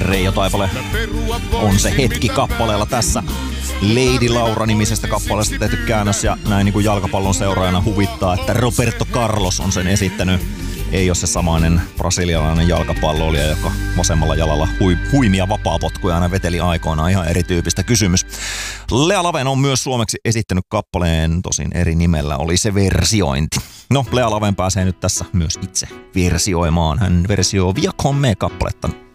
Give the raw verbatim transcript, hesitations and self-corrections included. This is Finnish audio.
Reijo Taipale on se hetki kappaleella tässä. Lady Laura-nimisestä kappaleesta tehty käännös ja näin niin kuin jalkapallon seuraajana huvittaa, että Roberto Carlos on sen esittänyt. Ei ole se samainen brasilialainen jalkapalloilija, joka vasemmalla jalalla hui, huimia vapaapotkuja aina veteli aikoinaan. Ihan erityyppistä kysymys. Lea Laven on myös suomeksi esittänyt kappaleen, tosin eri nimellä oli se versiointi. No, Lea Laven pääsee nyt tässä myös itse versioimaan. Hän versioi Via Con Me -kappaletta